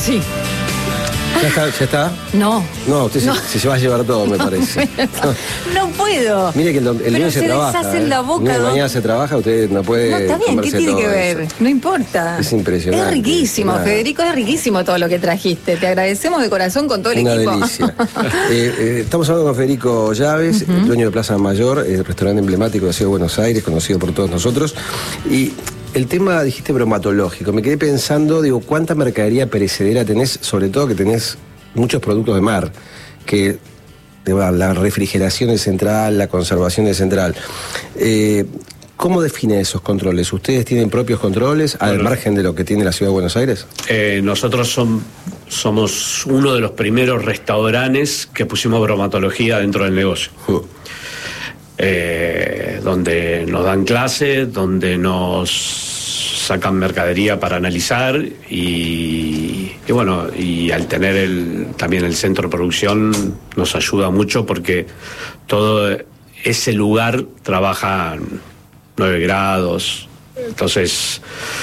Sí. ¿Ya está? No. No, usted No. se va a llevar todo, me parece. No puedo. Mire que el Pero lunes se trabaja. deshace en la boca, Lunes, ¿no? mañana se trabaja, usted no puede. No, está bien, ¿qué comerse tiene todo que ver? eso. No importa. Es impresionante. Es riquísimo, Nada. Federico, es riquísimo todo lo que trajiste. Te agradecemos de corazón con todo el Una equipo. delicia. Estamos hablando con Federico Llaves, el dueño de Plaza Mayor, el restaurante emblemático de la Ciudad de Buenos Aires, conocido por todos nosotros. Y el tema, dijiste, bromatológico. Me quedé pensando, digo, ¿cuánta mercadería perecedera tenés? Sobre todo que tenés muchos productos de mar, que la refrigeración es central, la conservación es central. ¿Cómo define esos controles? ¿Ustedes tienen propios controles al margen de lo que tiene la Ciudad de Buenos Aires? Nosotros somos uno de los primeros restaurantes que pusimos bromatología dentro del negocio. Donde nos dan clases, donde nos sacan mercadería para analizar y bueno, y al tener también el centro de producción nos ayuda mucho porque todo ese lugar trabaja 9 grados, entonces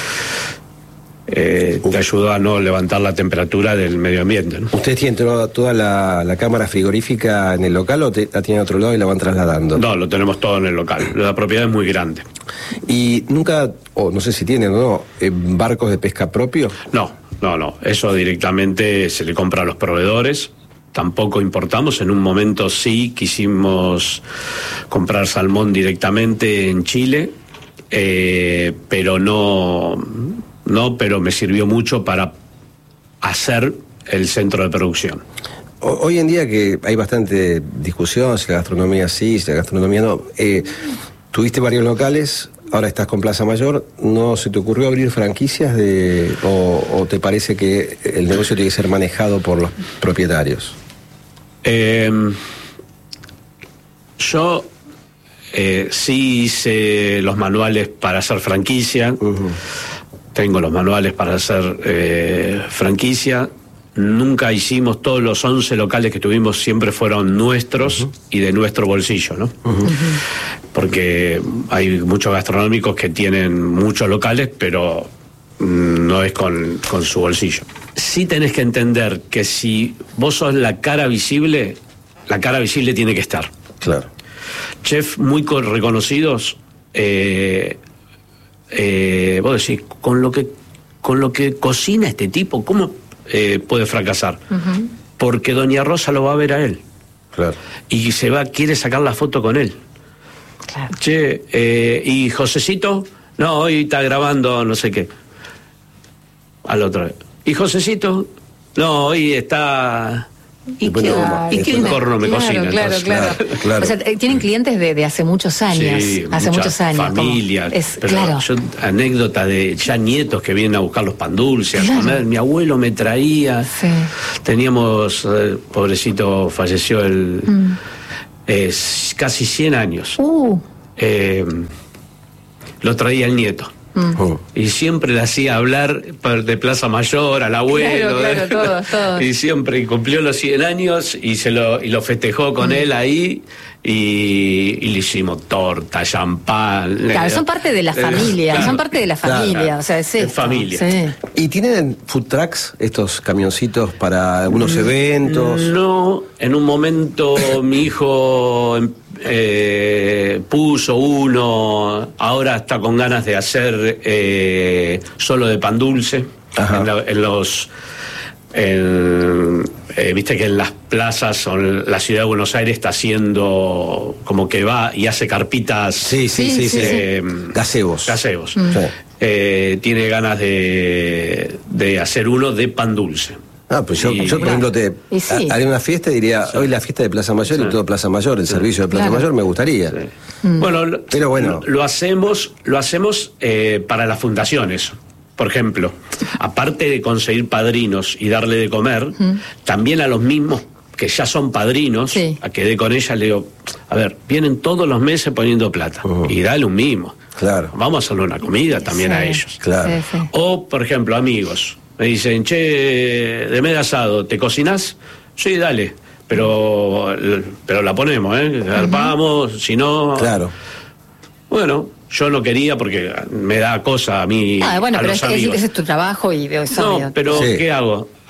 te ayuda a no levantar la temperatura del medio ambiente, ¿no? ¿Ustedes tienen toda la cámara frigorífica en el local o la tienen a otro lado y la van trasladando? No, lo tenemos todo en el local. La propiedad es muy grande. ¿Y nunca, o no sé si tienen o no, barcos de pesca propio? No. Eso directamente se le compra a los proveedores. Tampoco importamos. En un momento sí quisimos comprar salmón directamente en Chile, pero pero me sirvió mucho para hacer el centro de producción. Hoy en día que hay bastante discusión si la gastronomía sí, si la gastronomía no, tuviste varios locales, ahora estás con Plaza Mayor, ¿no se te ocurrió abrir franquicias o te parece que el negocio tiene que ser manejado por los propietarios? Yo sí hice los manuales para hacer franquicia. Tengo los manuales para hacer franquicia. Nunca hicimos, todos los 11 locales que tuvimos siempre fueron nuestros y de nuestro bolsillo, ¿no? Porque hay muchos gastronómicos que tienen muchos locales, pero no es con su bolsillo. Sí tenés que entender que si vos sos la cara visible tiene que estar. Claro. Chefs muy reconocidos, vos decís, con lo que cocina este tipo, ¿cómo puede fracasar? Porque Doña Rosa lo va a ver a él. Claro. Y quiere sacar la foto con él. Claro. Che, ¿y Josecito? No, hoy está grabando no sé qué. Al otro. ¿Y Josecito? No, hoy está... ¿Y qué corno me cocina? Claro. Claro. O sea, tienen clientes de hace muchos años. Sí, hace muchos años. Familias. Pero claro. yo, anécdota de ya nietos que vienen a buscar los pan dulces, Claro. a comer. Mi abuelo me traía. Sí. Teníamos, pobrecito, falleció casi 100 años. Lo traía el nieto. Y siempre le hacía hablar de Plaza Mayor al abuelo. Claro, todos. Y siempre cumplió los 100 años y lo festejó con él ahí. Y le hicimos torta, champán. Claro, son parte de la familia. Claro. Son parte de la familia. Claro. O sea, es esto. Familia. Sí. ¿Y tienen food trucks, estos camioncitos para algunos eventos? No, en un momento mi hijo puso uno, ahora está con ganas de hacer solo de pan dulce. Viste que en las plazas la ciudad de Buenos Aires está haciendo como que va y hace carpitas. Sí. Gazebos. Gazebos. Tiene ganas de hacer uno de pan dulce. Pues yo por ejemplo, haré una fiesta y diría, hoy la fiesta de Plaza Mayor y todo Plaza Mayor, el servicio de Plaza Mayor me gustaría. Sí. Bueno, lo hacemos para las fundaciones. Por ejemplo, aparte de conseguir padrinos y darle de comer, también a los mismos que ya son padrinos, a que dé con ella, le digo, a ver, vienen todos los meses poniendo plata, y dale un mimo. Claro. Vamos a hacerle una comida también a ellos. Claro. Sí. O, por ejemplo, amigos, me dicen, che, de medio asado, ¿te cocinás? Sí, dale, pero la ponemos, vamos, si no... Claro. Bueno, yo no quería porque me da cosa a mí. Bueno, a pero los amigos. ese es tu trabajo y de eso. No, pero Sí. ¿qué hago?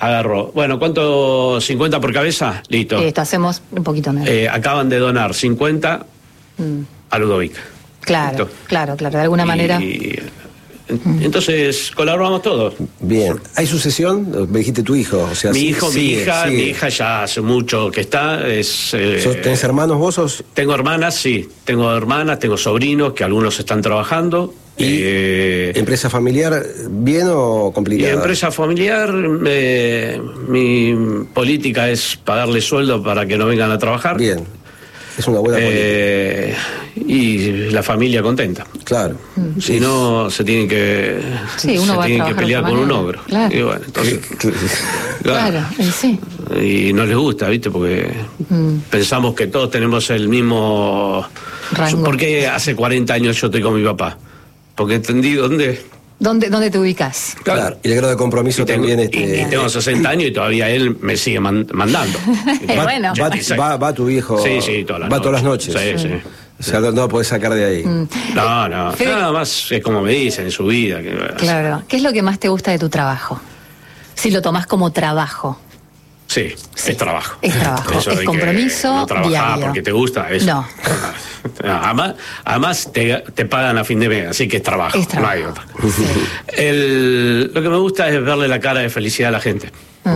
agarró. Bueno, ¿cuánto? ¿50 por cabeza? Listo. Esto hacemos un poquito menos. Acaban de donar 50 a Ludovic. Claro, Listo. claro, de alguna manera. Entonces colaboramos todos. Bien. ¿Hay sucesión? Me dijiste tu hijo. O sea, Mi hijo, sigue. mi hija ya hace mucho que está. ¿Tenés hermanos vos? Tengo hermanas, sí. Tengo hermanas, tengo sobrinos que algunos están trabajando. ¿Y empresa familiar bien o complicada? Y empresa familiar, mi política es pagarle sueldo para que no vengan a trabajar. Bien. Es una buena política. Y la familia contenta. Claro. Si no, se tienen que, pelear con un ogro. Claro. Y bueno, entonces, claro, sí. Y no les gusta, ¿viste? Porque pensamos que todos tenemos el mismo rango. ¿Por qué hace 40 años yo estoy con mi papá? Porque entendí ¿Dónde te ubicas? Claro, y el grado de compromiso y también. Y tengo 60 años y todavía él me sigue mandando. Bueno. Va tu viejo. Sí, todas las va todas las noches. Sí. O sea, no lo podés sacar de ahí. No. Nada más es como me dicen en su vida. Claro. ¿Qué es lo que más te gusta de tu trabajo? Si lo tomás como trabajo. Sí, es trabajo. Es trabajo, Eso es de compromiso no trabajar diario. porque te gusta, eso. No. Además te pagan a fin de mes, así que es trabajo. Es trabajo. No hay otra. Sí. Lo que me gusta es verle la cara de felicidad a la gente.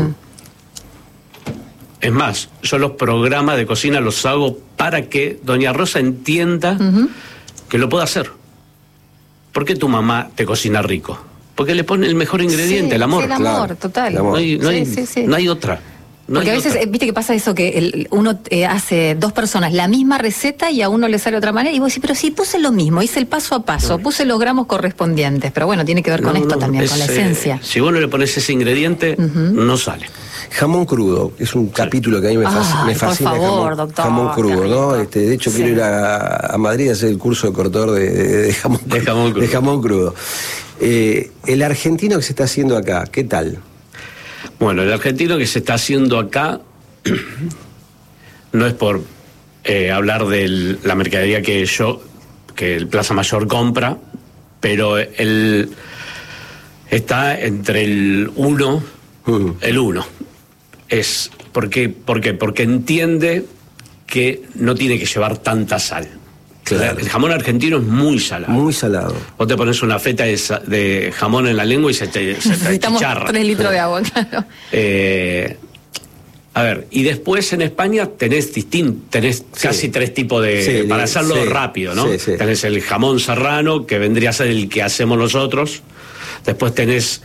Es más, yo los programas de cocina los hago para que doña Rosa entienda que lo puede hacer. ¿Por qué tu mamá te cocina rico? Porque le pone el mejor ingrediente, el amor. El amor, total. No hay otra. Porque a veces, viste que pasa eso, que uno hace dos personas la misma receta y a uno le sale de otra manera, y vos decís, pero sí, puse lo mismo, hice el paso a paso, puse los gramos correspondientes, pero bueno, tiene que ver con esto también, con la esencia. Si vos no le pones ese ingrediente, no sale. Jamón crudo, es un capítulo que a mí me fascina. Por favor, doctor. Jamón crudo, ¿no? De hecho, quiero ir a Madrid a hacer el curso de cortador de jamón crudo. El argentino que se está haciendo acá, ¿qué tal? Bueno, el argentino que se está haciendo acá no es por hablar de la mercadería que el Plaza Mayor compra, pero él está entre el 1, el 1. ¿Por qué? Porque entiende que no tiene que llevar tanta sal. Claro. El jamón argentino es muy salado. Muy salado. Vos te pones una feta de jamón en la lengua y se te chicharra. 3 litros de agua, claro. A ver, y después en España tenés casi 3 tipos de... para hacerlo rápido, ¿no? Sí. Tenés el jamón serrano, que vendría a ser el que hacemos nosotros. Después tenés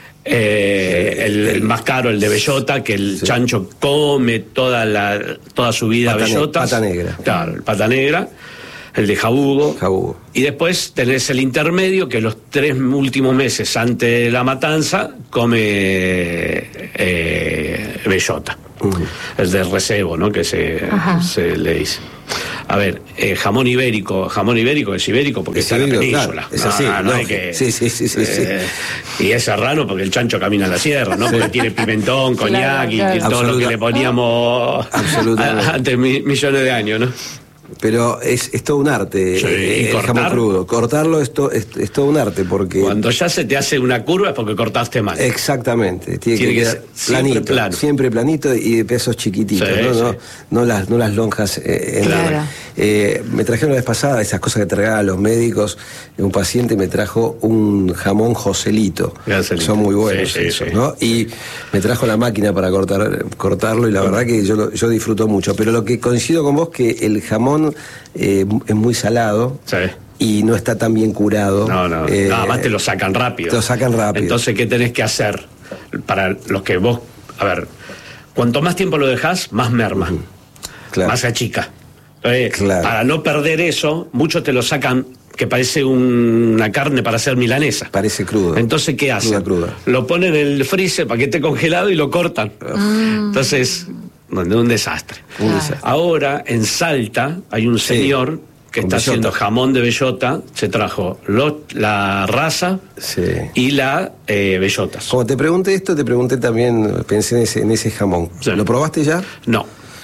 el más caro, el de bellota, que el chancho come toda su vida bellotas. Pata negra. Claro, el pata negra. El de jabugo. Y después tenés el intermedio, que los 3 últimos meses antes de la matanza come bellota. El de recebo, ¿no? Que se le dice. A ver, jamón ibérico es ibérico porque está en la península. Claro, es así. No hay que, sí. Y es serrano porque el chancho camina en la sierra, ¿no? Porque tiene pimentón, coñac y todo lo que le poníamos antes millones de años, ¿no? Pero es todo un arte, el jamón crudo. Cortarlo es todo un arte, porque... Cuando ya se te hace una curva es porque cortaste mal. Exactamente. Tiene que quedar planito, siempre planito y de pesos chiquititos, no las lonjas claro. Me trajeron la vez pasada esas cosas que te regalan los médicos. Un paciente me trajo un jamón Joselito. Son muy buenos esos, ¿no? Y me trajo la máquina para cortarlo y la verdad que yo disfruto mucho. Pero lo que coincido con vos que el jamón es muy salado y no está tan bien curado. No, además te lo sacan rápido. Entonces, ¿qué tenés que hacer? Para los que vos... A ver, cuanto más tiempo lo dejás, más merma. Más se achica. Para no perder eso, muchos te lo sacan que parece una carne para hacer milanesa. Parece crudo. Entonces, ¿qué hacen? Cruda. Lo ponen en el freezer para que esté congelado y lo cortan. Entonces, un desastre. Ahora, en Salta, hay un señor que está haciendo jamón de bellota. Se trajo la raza y la bellotas. Como te pregunté esto, te pregunté también, pensé en ese jamón. ¿Lo probaste ya? No.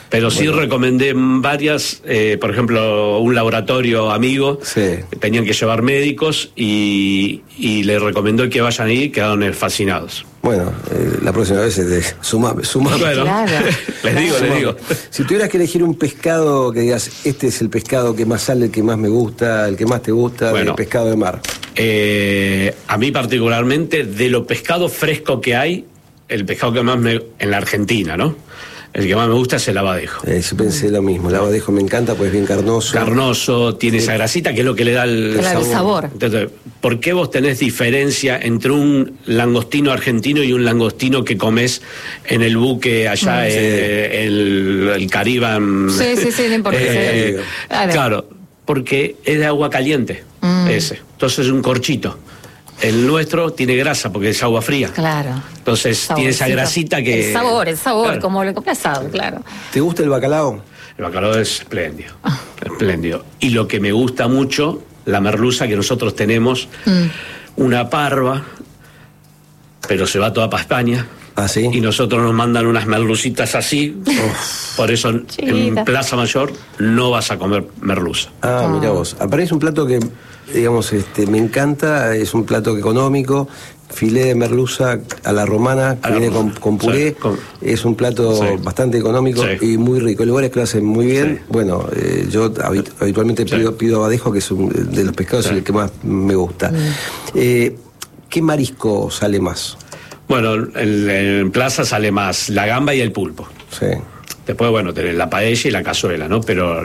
Pero sí recomendé varias, por ejemplo, un laboratorio amigo, tenían que llevar médicos y les recomendó que vayan ahí, quedaron fascinados. Bueno, la próxima vez sumame. Bueno, claro. les digo. Si tuvieras que elegir un pescado que digas, este es el pescado que más sale, el que más me gusta, el que más te gusta, el pescado de mar. A mí particularmente, de lo pescado fresco que hay, el pescado que más en la Argentina, ¿no? El que más me gusta es el abadejo. Yo pensé lo mismo, el abadejo me encanta, pues es bien carnoso. Carnoso, tiene esa grasita que es lo que le da el sabor. Entonces, ¿por qué vos tenés diferencia entre un langostino argentino y un langostino que comés en el buque allá, el Caribe? Sí, no importa. Claro, porque es de agua caliente, ese. Entonces es un corchito. El nuestro tiene grasa porque es agua fría. Claro. Entonces tiene esa grasita que... El sabor, claro. Como lo compras asado, claro. ¿Te gusta el bacalao? El bacalao es espléndido, espléndido. Y lo que me gusta mucho, la merluza que nosotros tenemos, una parva, pero se va toda para España. ¿Ah, sí? Y nosotros nos mandan unas merlucitas así. Por eso en Plaza Mayor no vas a comer merluza. Mira vos. Para mí es un plato que, digamos, me encanta, es un plato económico, filé de merluza a la romana, que viene con puré, es un plato bastante económico y muy rico. Hay lugares que lo hacen muy bien. Bueno, yo habitualmente pido abadejo, que es de los pescados el que más me gusta. ¿Qué marisco sale más? Bueno, en Plaza sale más la gamba y el pulpo. Sí. Después, bueno, tenés la paella y la cazuela, ¿no? Pero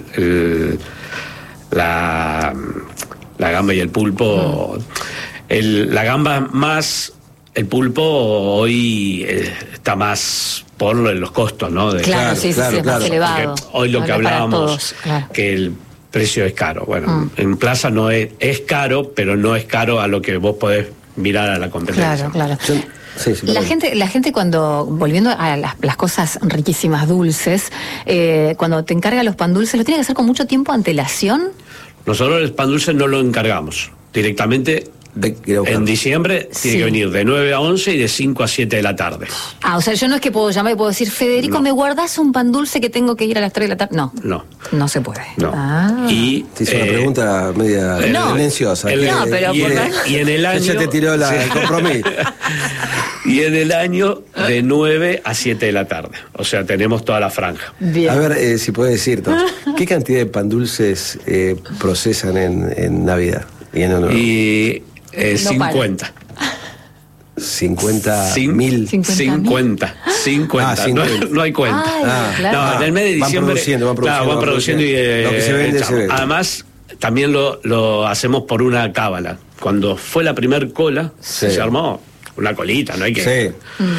la gamba y el pulpo... la gamba más... El pulpo hoy está más por los costos, ¿no? Claro, es más elevado. Hoy lo que hablábamos, que el precio es caro. Bueno, en Plaza no es caro, pero no es caro a lo que vos podés mirar a la competencia. Claro. La gente cuando, volviendo a las cosas riquísimas, dulces, cuando te encarga los pan dulces, ¿lo tiene que hacer con mucho tiempo antelación? Nosotros el pan dulce no lo encargamos. Directamente en diciembre tiene que venir de 9 a 11 y de 5 a 7 de la tarde. O sea, yo no es que puedo llamar y puedo decir, Federico, ¿me guardás un pan dulce que tengo que ir a las 3 de la tarde? No se puede. No. Y te hice una pregunta media tendenciosa. Y en el año... Ya te tiró el compromiso. Y en el año de 9 a 7 de la tarde. O sea, tenemos toda la franja. Bien. A ver, si puedes decirnos, ¿qué cantidad de pan dulces procesan en Navidad? Y en Año Nuevo. 50. 50.000. 50. No hay cuenta. Claro. No, en el mes de diciembre van produciendo y lo que se vende, se vende. Además, también lo hacemos por una cábala. Cuando fue la primer cola, se armó una colita, no hay que...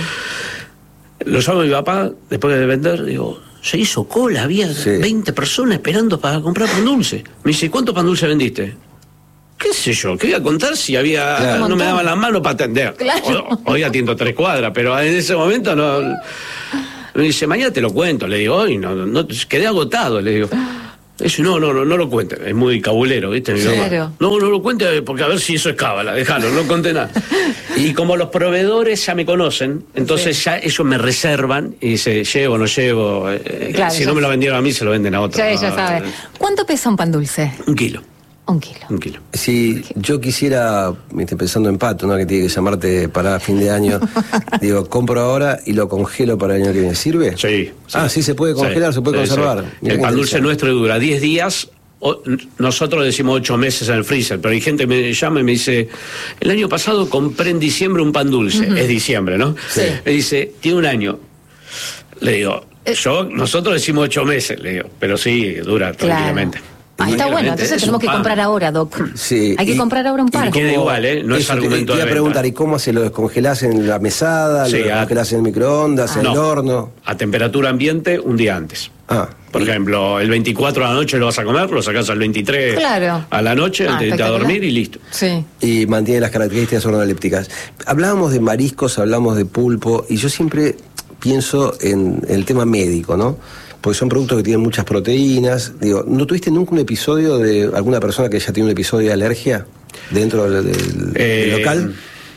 Lo llamo a mi papá, después de vender, digo, se hizo cola, había 20 personas esperando para comprar pan dulce. Me dice, ¿cuánto pan dulce vendiste? ¿Qué sé yo? ¿Qué voy a contar si había no me daban las manos para atender? Claro. Hoy atiendo 3 cuadras, pero en ese momento no. Me dice, mañana te lo cuento. Le digo, hoy no quedé agotado. Le digo, eso no lo cuente. Es muy cabulero, ¿viste? Claro. No lo cuente porque a ver si eso es cábala. Déjalo, no conté nada. Y como los proveedores ya me conocen, entonces ya ellos me reservan y dice, llevo, no llevo. Si no me lo vendieron a mí, se lo venden a otro. Ya sabe. ¿Cuánto pesa un pan dulce? 1 kilo. 1 kilo. 1 kilo. Si yo quisiera, pensando en Pato, ¿no? Que tiene que llamarte para fin de año, digo, compro ahora y lo congelo para el año que viene, ¿sirve? Sí. Sí se puede congelar, se puede conservar. Sí. El pan dulce nuestro dura 10 días. Nosotros decimos 8 meses en el freezer, pero hay gente que me llama y me dice, el año pasado compré en diciembre un pan dulce. Es diciembre, ¿no? Sí. Me dice, tiene 1 año. Le digo, nosotros decimos 8 meses, le digo, pero sí, dura tranquilamente. Está bueno, entonces tenemos que comprar ahora, Doc. Sí. Hay que comprar ahora un par. Y queda igual, no es argumento de venta. Te iba a preguntar, ¿y cómo se lo descongelás en la mesada? Sí, ¿Lo descongelás en el microondas, en el horno? A temperatura ambiente, un día antes. Por ejemplo, el 24 a la noche lo vas a comer, lo sacás al 23 a la noche, antes de irte a dormir y listo. Sí. Y mantiene las características organolépticas. Hablábamos de mariscos, hablamos de pulpo, y yo siempre pienso en el tema médico, ¿no? Porque son productos que tienen muchas proteínas. Digo, ¿no tuviste nunca un episodio de alguna persona que ya tiene un episodio de alergia dentro del local?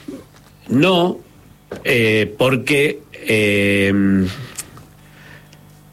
No, porque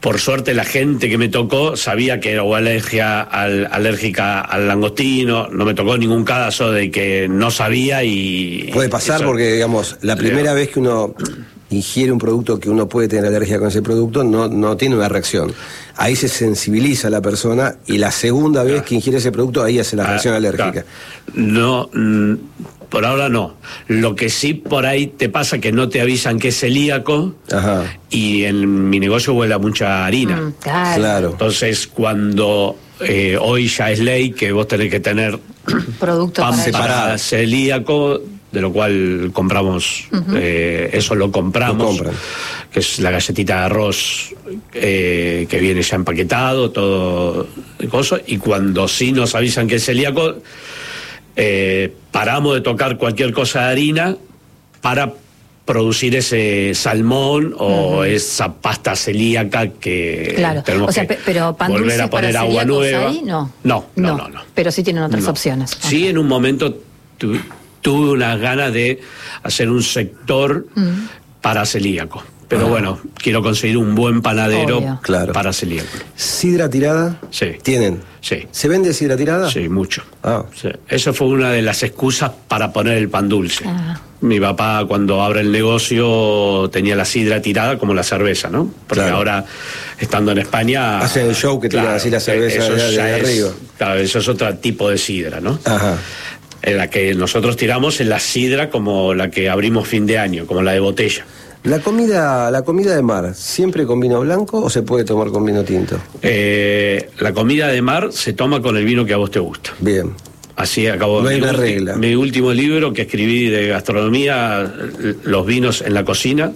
por suerte la gente que me tocó sabía que era o alérgica al langostino, no me tocó ningún caso de que no sabía y... Puede pasar eso, porque, digamos, la primera vez que uno ingiere un producto que uno puede tener alergia con ese producto, no tiene una reacción. Ahí se sensibiliza a la persona y la segunda vez que ingiere ese producto, ahí hace la reacción alérgica. No, por ahora no. Lo que sí por ahí te pasa que no te avisan que es celíaco. Ajá. Y en mi negocio huele a mucha harina. Claro. Entonces cuando hoy ya es ley que vos tenés que tener producto pan separado para celíaco, de lo cual compramos, eso lo compramos, que es la galletita de arroz que viene ya empaquetado, todo cosa, y cuando sí nos avisan que es celíaco, paramos de tocar cualquier cosa de harina para producir ese salmón o esa pasta celíaca que tenemos pero pan volver a poner agua nueva. Ahí, no. No. Pero sí tienen otras opciones. Sí, en un momento tuve unas ganas de hacer un sector para celíaco. Pero bueno, quiero conseguir un buen panadero para celíaco. ¿Sidra tirada? Sí. ¿Tienen? Sí. ¿Se vende sidra tirada? Sí, mucho. Sí. Eso fue una de las excusas para poner el pan dulce. Mi papá, cuando abre el negocio, tenía la sidra tirada como la cerveza, ¿no? Porque ahora, estando en España... Hacen el show que tiran así la cerveza de arriba. Claro, eso es otro tipo de sidra, ¿no? Ajá. En la que nosotros tiramos en la sidra como la que abrimos fin de año, como la de botella. ¿La comida de mar, siempre con vino blanco o se puede tomar con vino tinto? La comida de mar se toma con el vino que a vos te gusta. Bien. Así acabó. No hay una regla. Mi último libro que escribí de gastronomía, los vinos en la cocina,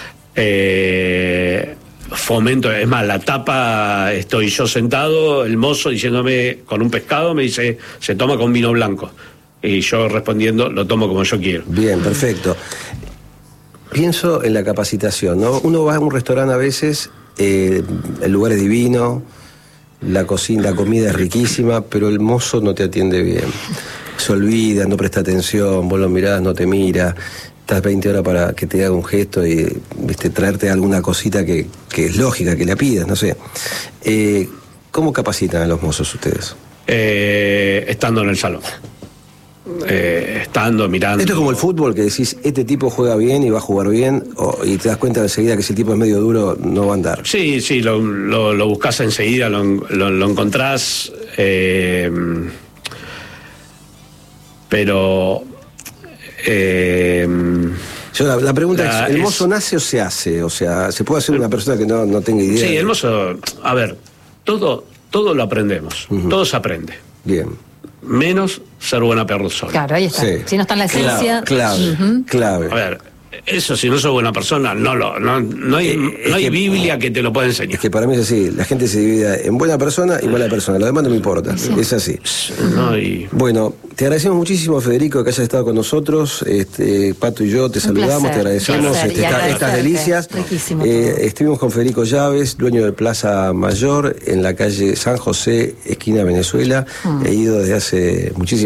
fomento, es más, la tapa, estoy yo sentado, el mozo diciéndome con un pescado, me dice, se toma con vino blanco. Y yo respondiendo, lo tomo como yo quiero. Bien, perfecto. Pienso en la capacitación, ¿no? Uno va a un restaurante a veces, el lugar es divino, la cocina, la comida es riquísima, pero el mozo no te atiende bien. Se olvida, no presta atención, vos lo mirás, no te mira, estás 20 horas para que te haga un gesto y traerte alguna cosita que es lógica, que le pidas, no sé. ¿Cómo capacitan a los mozos ustedes? Estando en el salón. Estando, mirando. Esto es como el fútbol, que decís, este tipo juega bien y va a jugar bien, y te das cuenta enseguida que si el tipo es medio duro, no va a andar. Sí, lo buscás enseguida, lo encontrás, pero... La pregunta es, ¿el mozo nace o se hace? O sea, ¿se puede hacer una persona que no tenga idea? Sí, el mozo, a ver, todo lo aprendemos, todo se aprende. Bien. Menos ser buena persona. Claro, ahí está. Sí. Si no está en la esencia... Clave. A ver, eso si no sos buena persona, no hay Biblia que te lo pueda enseñar. Es que para mí es así, la gente se divide en buena persona y mala persona, lo demás no me importa, es así. Bueno, te agradecemos muchísimo, Federico, que hayas estado con nosotros, Pato y yo te saludamos, te agradecemos estas delicias. Estuvimos con Federico Llaves, dueño de Plaza Mayor, en la calle San José, esquina Venezuela. He ido desde hace muchísimo